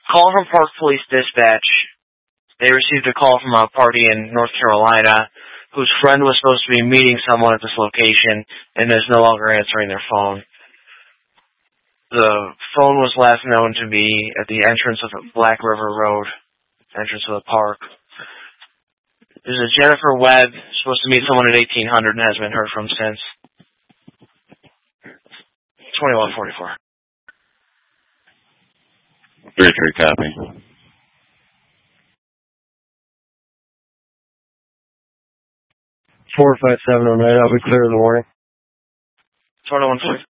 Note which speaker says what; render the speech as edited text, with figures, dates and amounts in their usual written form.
Speaker 1: Call from Park Police Dispatch. They received a call from a party in North Carolina whose friend was supposed to be meeting someone at this location and is no longer answering their phone. The phone was last known to be at the entrance of Black River Road, entrance of the park. There's a Jennifer Webb, supposed to meet someone at 1800 and hasn't been heard from since. 2144.
Speaker 2: 3-3 copy.
Speaker 3: 45709, I'll be clear in the morning.
Speaker 1: 2144.